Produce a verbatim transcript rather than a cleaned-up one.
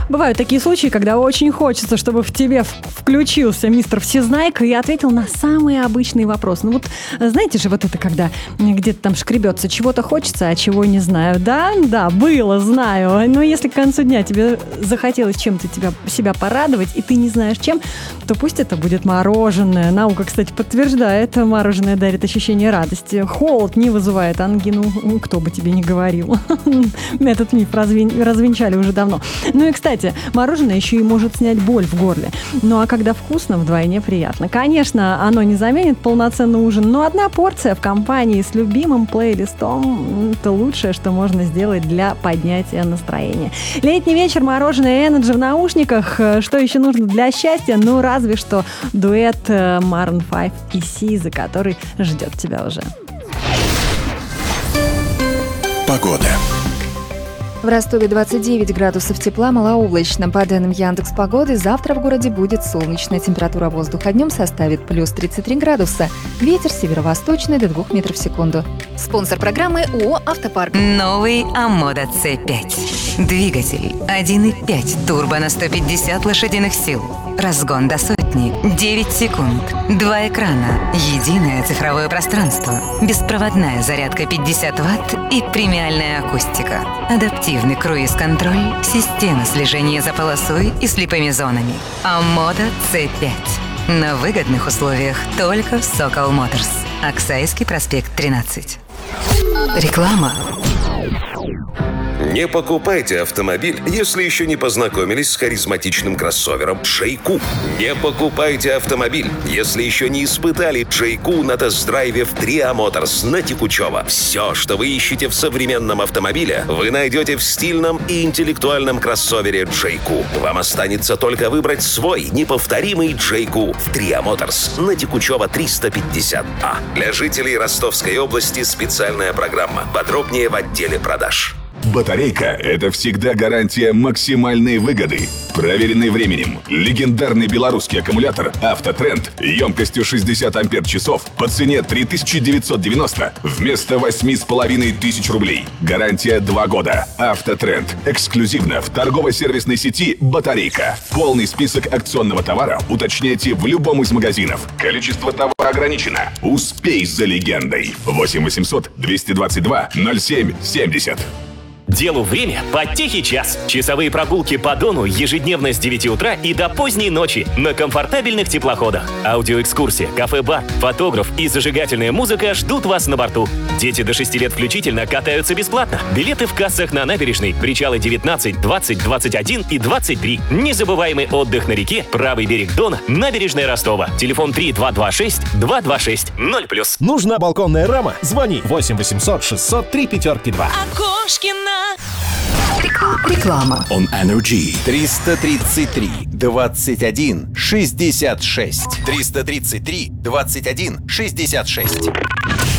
Бывают такие случаи, когда очень хочется, чтобы в тебе включился мистер Всезнайка и ответил на самые обычные вопросы. Ну вот, знаете же, вот это когда где-то там шкребется, чего-то хочется, а чего не знаю. Да, да, было, знаю. Но если к концу дня тебе захотелось чем-то тебя, себя порадовать, и ты не знаешь чем, то пусть это будет мороженое. Наука, кстати, подтверждает, мороженое дарит ощущение радости. Холод не вызывает ангину, кто бы тебе ни говорил. Этот миф развен... развенчали уже давно. Ну и, кстати, мороженое еще и может снять боль в горле. Ну а когда вкусно, вдвойне приятно. Конечно, оно не заменит полноценный ужин, но одна порция в компании с любимым плейлистом – это лучшее, что можно сделать для поднятия настроения. Летний вечер, мороженое, Energy в наушниках. Что еще нужно для счастья? Ну, разве что дуэт Maroon пять и Сиза, который ждет тебя уже. Погода. В Ростове двадцать девять градусов тепла, малооблачно. По данным Яндекс.Погоды, завтра в городе будет солнечная. Температура воздуха днем составит плюс тридцать три градуса. Ветер северо-восточный до двух метров в секунду. Спонсор программы ООО «Автопарк». Новый Амода С пять. Двигатель один и пять турбо на сто пятьдесят лошадиных сил. Разгон до сотни. девять секунд. Два экрана. Единое цифровое пространство. Беспроводная зарядка пятьдесят ватт и премиальная акустика. Адаптивный круиз-контроль. Система слежения за полосой и слепыми зонами. Амода С пять. На выгодных условиях только в Сокол Моторс. Аксайский проспект тринадцать. Реклама. Не покупайте автомобиль, если еще не познакомились с харизматичным кроссовером Джейку. Не покупайте автомобиль, если еще не испытали Джейку на тест-драйве в Триа Моторс на Текучево. Все, что вы ищете в современном автомобиле, вы найдете в стильном и интеллектуальном кроссовере Джейку. Вам останется только выбрать свой неповторимый Джейку в Триа Моторс на Текучево триста пятьдесят А. Для жителей Ростовской области специальная программа. Подробнее в отделе продаж. Батарейка – это всегда гарантия максимальной выгоды. Проверенный временем. Легендарный белорусский аккумулятор «Автотренд» емкостью шестьдесят ампер-часов по цене три тысячи девятьсот девяносто вместо восемь с половиной тысяч рублей. Гарантия два года. «Автотренд» эксклюзивно в торгово-сервисной сети «Батарейка». Полный список акционного товара уточняйте в любом из магазинов. Количество товара ограничено. Успей за легендой. восемь восемьсот двести двадцать два ноль семь семьдесят. Делу время по тихий час. Часовые прогулки по Дону ежедневно с девяти утра и до поздней ночи на комфортабельных теплоходах. Аудиоэкскурсия, кафе-бар, фотограф и зажигательная музыка ждут вас на борту. Дети до шести лет включительно катаются бесплатно. Билеты в кассах на набережной. Причалы девятнадцать, двадцать, двадцать один и двадцать три. Незабываемый отдых на реке, правый берег Дона, набережная Ростова. Телефон три два два шесть два два шесть ноль плюс. Нужна балконная рама? Звони восемь восемьсот шестьсот три пятерки два. Окошкина. Реклама. On Energy триста тридцать три двадцать один шестьдесят шесть. триста тридцать три двадцать один шестьдесят шесть.